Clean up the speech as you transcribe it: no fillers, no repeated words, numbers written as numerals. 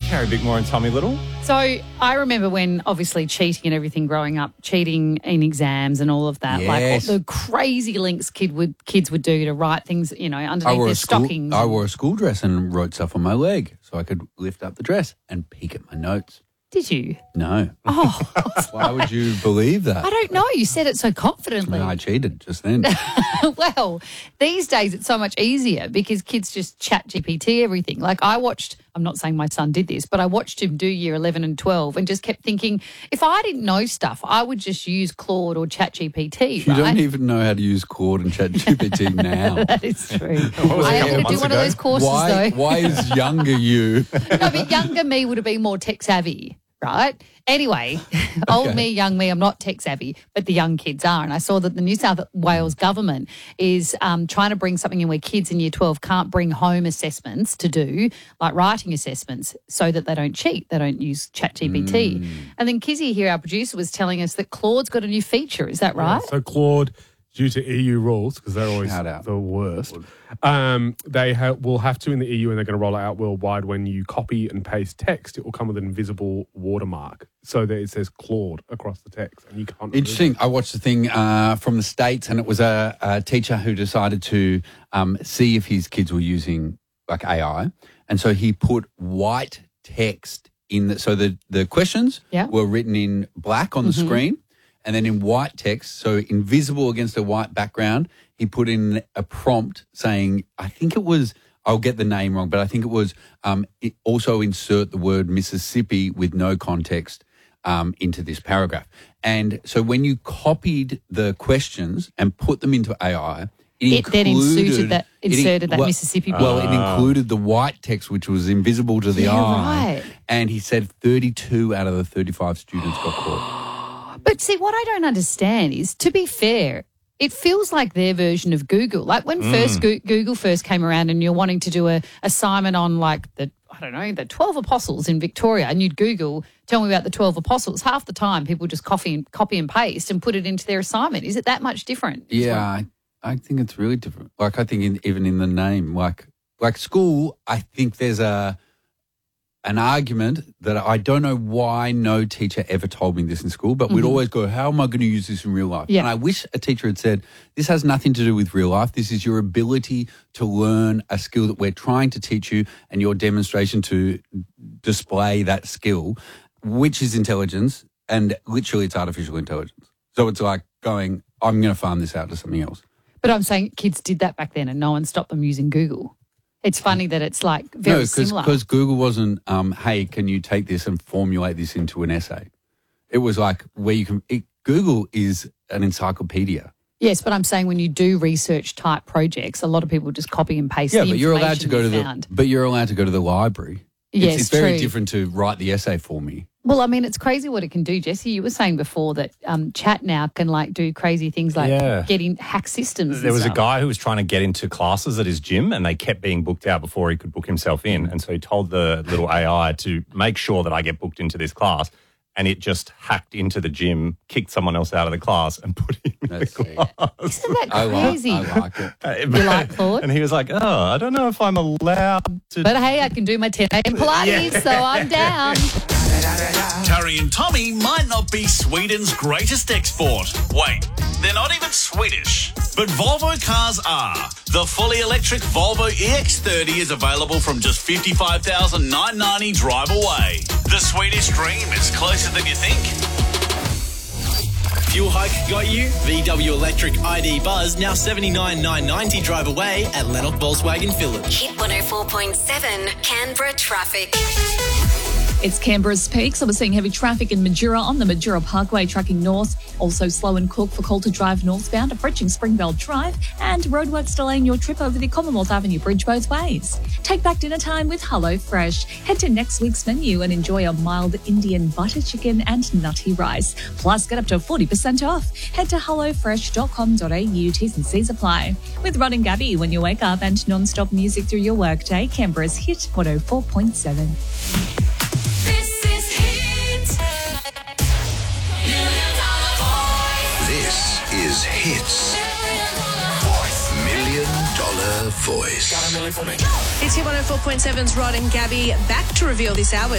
Carrie Bickmore and Tommy Little. So I remember when obviously cheating and everything growing up, cheating in exams and all of that, like all the crazy links kids would do to write things, underneath their stockings. I wore a school dress and wrote stuff on my leg so I could lift up the dress and peek at my notes. Did you? No. Oh. Why would you believe that? I don't know. You said it so confidently. No, I cheated just then. Well, these days it's so much easier because kids just chat GPT everything. Like I'm not saying my son did this, but I watched him do year 11 and 12 and just kept thinking, if I didn't know stuff, I would just use Claude or chat GPT, You don't even know how to use Claude and chat GPT now. That is true. I am going to do one of those courses, though. Why is younger you? No, but younger me would have been more tech savvy. Right? Anyway, old me, young me, I'm not tech savvy, but the young kids are. And I saw that the New South Wales government is trying to bring something in where kids in year 12 can't bring home assessments to do, like writing assessments, so that they don't cheat. They don't use ChatGPT. And then Kizzy here, our producer, was telling us that Claude's got a new feature. Is that right? So Claude, due to EU rules, because they're always the worst, they will have to in the EU, and they're going to roll it out worldwide. When you copy and paste text, it will come with an invisible watermark so that it says Claude across the text, and you can't. Interesting. I watched the thing from the States, and it was a teacher who decided to see if his kids were using like AI, and so he put white text in so the questions were written in black on the screen. And then in white text, so invisible against a white background, he put in a prompt saying, I think it was, I'll get the name wrong, but I think it was also insert the word Mississippi with no context into this paragraph. And so when you copied the questions and put them into AI, it then inserted that Mississippi. Well, it included the white text, which was invisible to the eye. Right. And he said 32 out of the 35 students got caught. But see, what I don't understand is, to be fair, it feels like their version of Google. Like when Google first came around and you're wanting to do a assignment on like the 12 apostles in Victoria, and you'd Google, tell me about the 12 apostles. Half the time people just copy and paste and put it into their assignment. Is it that much different? Yeah, I think it's really different. Like I think even in the name, like school, I think there's an argument that I don't know why no teacher ever told me this in school, but we'd always go, how am I going to use this in real life? Yeah. And I wish a teacher had said, this has nothing to do with real life. This is your ability to learn a skill that we're trying to teach you, and your demonstration to display that skill, which is intelligence, and literally it's artificial intelligence. So it's like going, I'm going to farm this out to something else. But I'm saying kids did that back then and no one stopped them using Google. It's funny that it's like very similar. Because Google wasn't, hey, can you take this and formulate this into an essay? It was like where you can, Google is an encyclopedia. Yes, but I'm saying when you do research type projects, a lot of people just copy and paste the information you're allowed to go to the library. Yes, it's very true. different to write the essay for me. Well, I mean, it's crazy what it can do, Jesse. You were saying before that chat now can like do crazy things like getting hack systems. There was a guy who was trying to get into classes at his gym, and they kept being booked out before he could book himself in. And so he told the little AI to make sure that I get booked into this class. And it just hacked into the gym, kicked someone else out of the class, and put him in the class. Isn't that crazy? I like it. You like Claude? And he was like, I don't know if I'm allowed to. But hey, I can do my 10 a.m. Pilates, so I'm down. Terry and Tommy might not be Sweden's greatest export. Wait, they're not even Swedish. But Volvo cars are. The fully electric Volvo EX30 is available from just $55,990 drive away. The Swedish dream is closer than you think. Fuel hike got you? VW Electric ID Buzz now $79,990 drive away at Lennox Volkswagen Village. Hit 104.7 Canberra traffic. It's Canberra's peak, so we're seeing heavy traffic in Majura on the Majura Parkway tracking north. Also slow in Cook for Coulter Drive northbound, approaching Springvale Drive, and roadworks delaying your trip over the Commonwealth Avenue Bridge both ways. Take back dinner time with HelloFresh. Head to next week's menu and enjoy a mild Indian butter chicken and nutty rice. Plus, get up to 40% off. Head to hellofresh.com.au. T's and C's apply. With Rod and Gabby when you wake up and non-stop music through your workday, Canberra's Hit 104.7. This is Hits. $1 million voice. It's Hit 104.7's Rod and Gabby back to reveal this hour